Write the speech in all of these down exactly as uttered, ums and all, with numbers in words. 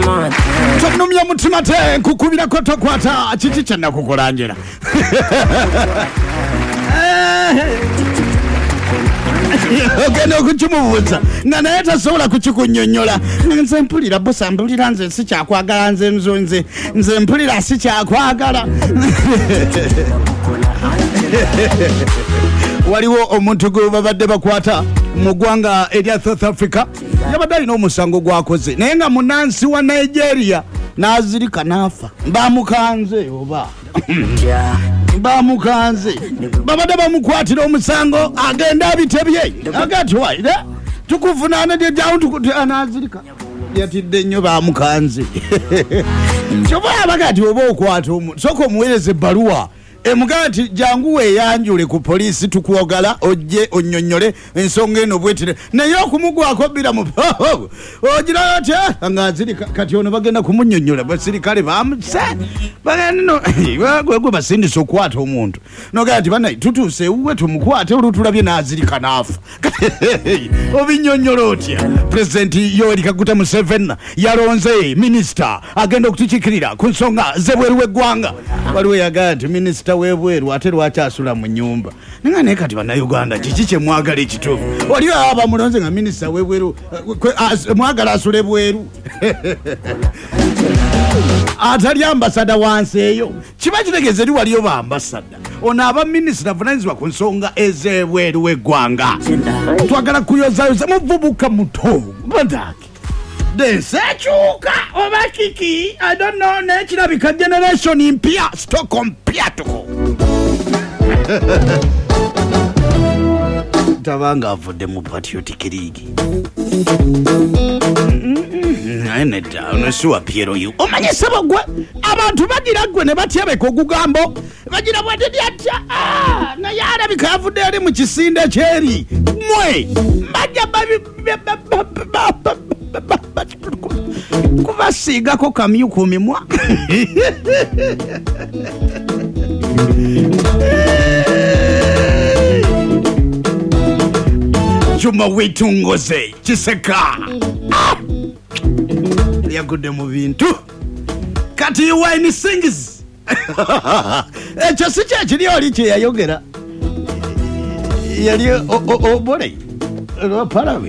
Tonumya mutima te kukubira ko tokwata kiki kyanna kukulangira. Ogenda okukimubuuza nga naye tasobola kukikunnyonnyola. Nze mpulira bosa mpulira nze si kyakwagala nze nzo nze nze mpulira si kyakwagala. Waliwo omuntu gwe babadde bakwata mu ggwanga erya South Africa yabadde alina omusango gwakoze naye nga munansi wa Nigeria n'azirika n'afa. Bamukanze oba bamukanze babadde bamukwatira omusango agenda abitebye agatwaire tukuvunaana dyawo tukutanazirika yatidde nnyo bamukanze. Kyoba abagati oba okwata omuntu soka omuweereza ebbaluwa emugamba nti jangu weeyanjule ku poliisi tukwogala ojje onnyonnyole ensonga eno bwetire naye okumugwako bbira mu ogira otya ng'azirika kati ono bagenda kumunnyonnyola basirikale bamuse bagenda gwe basindisa okukwata omuntu nogamba nti banaye tutuuse ewuwe tumukwate olutulabye n'azirika n'afa. Obinnyonnyola otya? Pulezidenti Yoweri Kaguta Museveni yalonze minisita agenda okutukiikirira ku nsonga z'ebweru w'eggwanga. Waliwo yagamba nti minisita webweru ate lwaki asula mu nyumba nga naye kati bannayuganda kiki kye mwagala ekituufu? Waliwo aba mulonze nga minisita webweru mwagala asule bweru. Atali ambasada wansi eyo kiba kitegeeza eri waliyo ba ambasada ono aba minisita avunanyizibwa ku nsonga ez'ebweru w'eggwanga. Twagala kuyozayoza muvubuka muto badaki dense ekyuka oba kiki I don't know nekirabika generation mpya stock mpya tuko tabanga avudde mu patriotic league neda onosuwa Piero yu omanye sebo gwe abantu bagira gwe ne batyebeka ogugambo bagira bwatedi atya naye alabika yavudde yali mu kisinde kyeri mwe bajja kubasiigako kamyu ku mimwa. Juma Wetungoze Kiseka yagudde mu bintu kati wine sings ekyo si kyekiri oli kye yayogera yali obole lwapalawe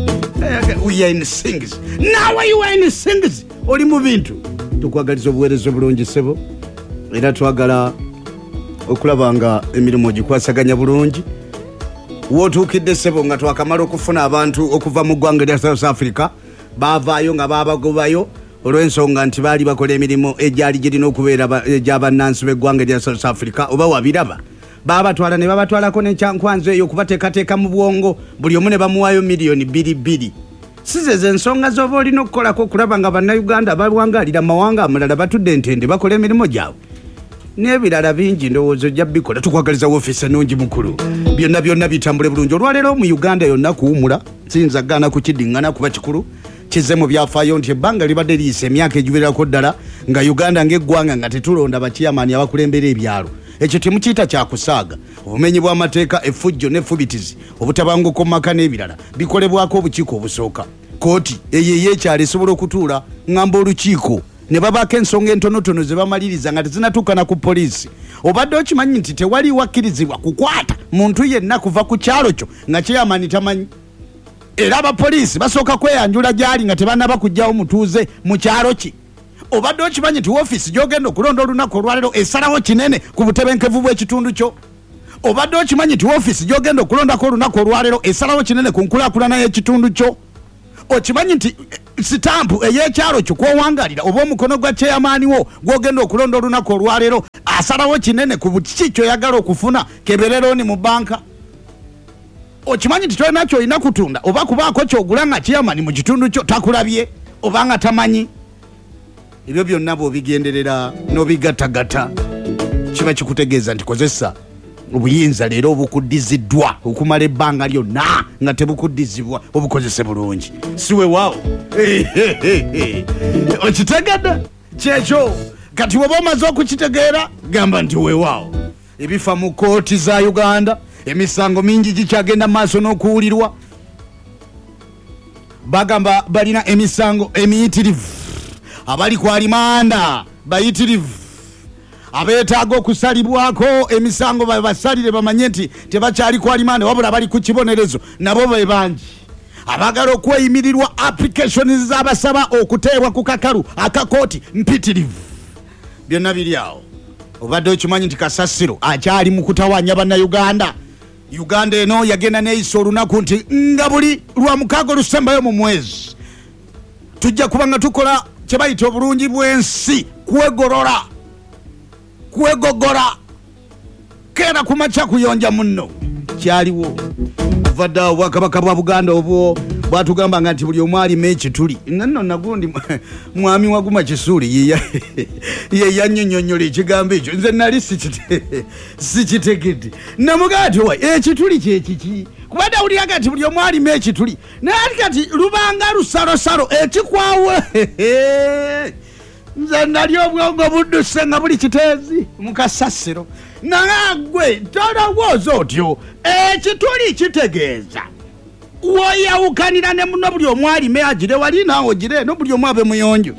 wine sings nawe wine sings oli mu bintu. Tukwagaliza obuweereza obulungi ssebo era twagala okulaba nga emirimu gikwasaganya bulungi. Wotuukidde ssebo nga twakamala okufuna abantu okuva mu ggwanga lya South Africa baavaayo nga baabagobayo olw'ensonga nti baali bakola emirimu egyali girina okubeera egy'abannansi b'eggwanga lya South Africa oba wabiraba baabatwala ne babatwalako n'ekyankwanzi eyo okubateekateeka mu bwongo buli omu ne bamuwaayo miliyoni bbiri bbiri. Si zezo ensonga z'oba olina okukolako okulaba nga bannayuganda balwangalira mawanga amalala batudde ntende bakola emirimu gyabwe n'ebirala bingi ndowooza ojja bikola. Tukwagaliza woofiisi ennungi mukulu byonna byonna bitambule bulungi. Olwaleero mu Uganda yonna kuwumula siyinza gaana kukiddingana kuba kikulu kize mu byafaayo nti ebbanga libadde liyisa emyaka egiwererako ddala nga Uganda ng'eggwanga nga tetulonda bakiyamaani abakulembera ebyalo. Ekyo temukiyita kyakusaaga. Obumenyi bw'amateeka effujjo n'effubitizi obutabanguko mu maka n'ebirala bikolebwako obukiiko obusooka. Kooti eyo ey'ekyalo esobola okutuula ngamba olukiiko ne babaako ensonga entonotono ze bamaliriza nga tezinatuukana ku poliisi. Obadde okimanyi nti tewali wakkirizibwa kukwata muntu yenna kuva ku kyalo kyo nga kyeyamaani tamanyi. Era abapoliisi basooka kweyanjula gyali nga tebannaba kuggyawo mutuuze mu kyalo ki. Obadde okimanyi nti woofiisi gy'ogenda okulonda olunaku olwaleero esalawo kinene ku butebenkevu bw'ekitundu kyo. Obadde okimanyi nti woofiisi gy'ogenda okulondako olunaku olwaleero esalawo kinene ku nkulaakulana y'ekitundu kyo. Okimanyi nti sitampu ey'ekyalo kyo kw'owangalira oba omukono gwa kyeyamaani wo gw'ogenda okulonda olunaku olwaleero asalawo kinene ku bukiki ky'oyagala okufuna kebererooni mu banka. Okimanyi nti tolina ky'olina kutunda oba kubaako ky'ogula nga kyeyamaani mu kitundu kyo takulabye oba nga tamanyi. Ebyo byonna bw'obigenderera n'obigattagatta kiba kikutegeeza nti kozesa obuyinza leero obukuddiziddwa okumala ebbanga lyonna nga tebukuddizibwa obukozese bulungi. Siwe waawo okitegedde kyekyo kati woba omaze okukitegeera gamba nti weewaawo. Ebifa mu kooti za Uganda emisango mingi gikyagenda maaso n'okuwulirwa. Bagamba balina emisango emiyitirivu abali ku alimanda bayitirivu abeetaaga okusalibwako emisango basalire bamanye nti tebakyali ku alimanda wabula bali ku kibonerezo nabo be bangi abagala okweyimirirwa applications z'abasaba okuteebwa ku kakalu akakooti mpitirivu byonna biri awo obadde okimanyi nti kasasiro akyali mu kutawanya bannayuganda uganda eno yagenda neeyisa olunaku nti nga buli lwa mukaaga olusembayo mu mwezi tujja kuba nga tukola kye bayita obulungi bw'ensi kwegorora kwegogora keera ku makya kuyonja munno kyaliwo kuva dda obwakabaka bwa buganda obwo bwatugambanga nti buli omu alima ekituli nanno nagundi mwami waguma kisuuli ye yannyonnyonnyola ekigambo ekyo nze nali sikitegedde namugaa ti wa ekituli kyekiki kubadde awuliraga nti buli omu alima ekituli naye ati kati lubanga lusalosalo ekikwawe nze nali obwongo budduse nga buli kiteezi mu kasasiro nagwe tolowooza otyo ekituli kitegeeza woyawukanira ne muno buli omu alime agire wali naawe ogire no buli omu abe muyonjo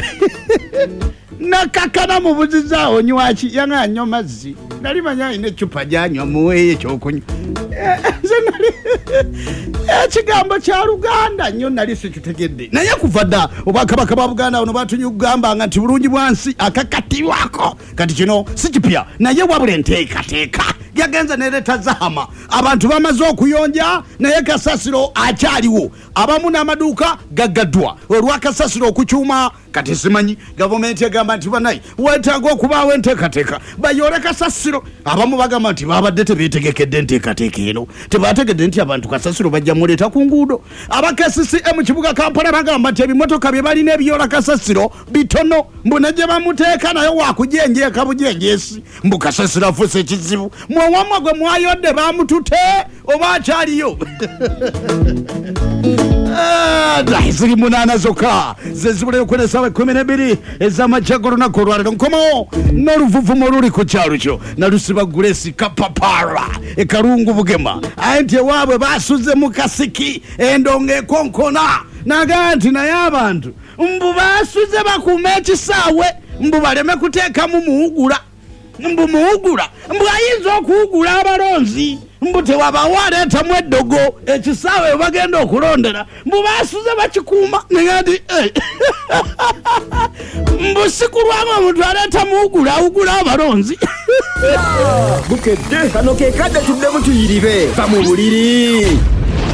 nakakana mu buzizaawo nywaki yanga anywa mazzi nali manya alina ecupa gyanywa muweeyo ekyokunywa ekigambo kya luganda nnyo nali sikitegedde naye kuva dda obwakabaka bwa buganda ono batunye okugambanga nti bulungi bwansi akakatibwako kati kino si kipya naye wabula enteekateeka yagenza nereeta zahama abantu bamaze okuyonja naye kasasiro akyaliwo abamu n'amaduuka gaggaddwa olwakasasiro okukyuma kati simanyi gavumenti egamba nti banayi wetaaga okubaawo enteekateeka bayole kasasiro abamu bagamba nti babadde tebeetegekedde enteekateeka eno tebategedde nti abantu kasasiro bajja muleeta ku nguudo abakesisi mu kibuga Kampala bagamba nti ebimotoka bye balina ebiyola kasasiro bitono mbuna gye bamuteeka naye wakujenjeeka bujenjeesi mbu kasasiro afuuse ekizibu mwewamwe gwe mwayodde bamutute oba akyaliyo ziri munaana zokka zezibula yokwena kumi n'ebiri ez'amajja g'olunaku olwaleero nkomawo n'oluvuvumo oluli ku kyalo kyo nalusiba Grace Kapapara ekalungu bugema aye nti ewaabwe basuze mu kasiki endongo ekonkona nagaa nti naye abantu mbu basuze bakuuma ekisaawe mbu baleme kuteekamu muwugula mbu muwugula mbu ayinza okuwugula abalonzi mbu tewabawo aleetamu eddogo ekisaawe we bagenda okulondera mbu basuze bakikuuma naye nti mbu sikulwamu omuntu aleeta muwugula awugula abalonzi bukedde kano ke kadde tuddemu tuyiribe va mu buliri.